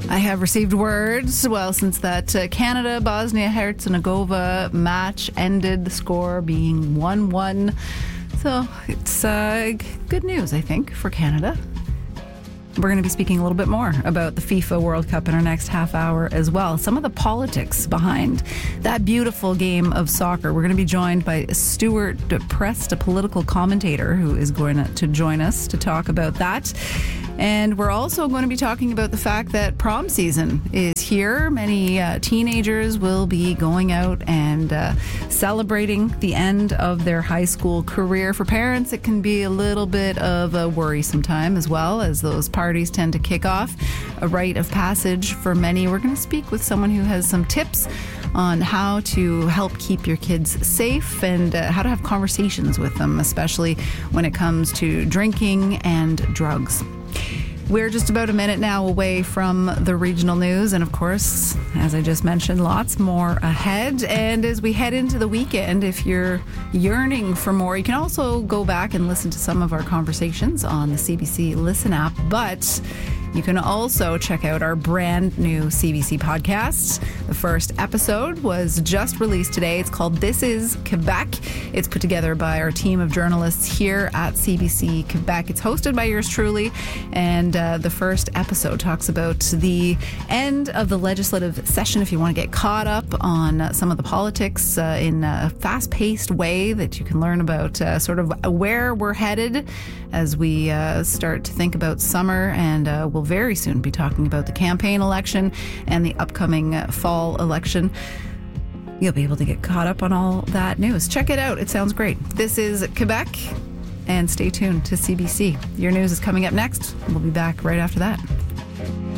I have received words, well, since that Canada-Bosnia-Herzegovina match ended, the score being 1-1. So it's good news, I think, for Canada. We're going to be speaking a little bit more about the FIFA World Cup in our next half hour as well. Some of the politics behind that beautiful game of soccer. We're going to be joined by Stuart Prest, a political commentator who is going to join us to talk about that. And we're also going to be talking about the fact that prom season is here. Many teenagers will be going out and celebrating the end of their high school career. For parents, it can be a little bit of a worrisome time as well, as those parties tend to kick off a rite of passage for many. We're going to speak with someone who has some tips on how to help keep your kids safe and how to have conversations with them, especially when it comes to drinking and drugs. We're just about a minute now away from the regional news. And of course, as I just mentioned, lots more ahead. And as we head into the weekend, if you're yearning for more, you can also go back and listen to some of our conversations on the CBC Listen app. But you can also check out our brand new CBC podcast. The first episode was just released today. It's called This is Quebec. It's put together by our team of journalists here at CBC Quebec. It's hosted by yours truly. And the first episode talks about the end of the legislative session. If you want to get caught up on some of the politics in a fast-paced way that you can learn about sort of where we're headed as we start to think about summer, and we'll very soon be talking about the campaign election and the upcoming fall election. You'll be able to get caught up on all that news. Check it out. It sounds great. This is Quebec, and stay tuned to CBC. Your news is coming up next. We'll be back right after that.